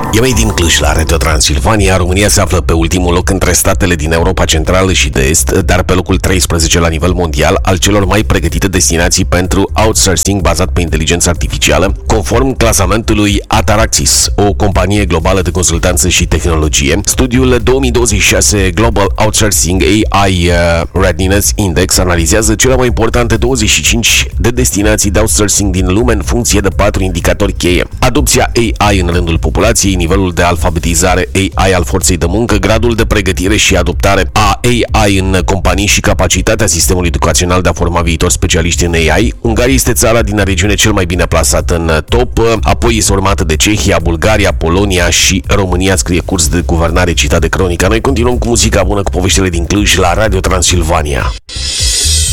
E mai din Cluj la Radio Transilvania. România se află pe ultimul loc între statele din Europa Centrală și de Est, dar pe locul 13 la nivel mondial al celor mai pregătite destinații pentru outsourcing bazat pe inteligență artificială, conform clasamentului Ataraxis, o companie globală de consultanță și tehnologie. Studiul 2026 Global Outsourcing AI Readiness Index analizează cele mai importante 25 de destinații de outsourcing din lume în funcție de 4 indicatori cheie: adopția AI în rândul populației, nivelul de alfabetizare AI al forței de muncă, gradul de pregătire și adoptare a AI în companii și capacitatea sistemului educațional de a forma viitori specialiști în AI. Ungaria este țara din regiune cel mai bine plasată în top, apoi este urmată de Cehia, Bulgaria, Polonia și România, scrie Curs de Guvernare citat de Cronica. Noi continuăm cu muzica bună, cu poveștile din Cluj la Radio Transilvania.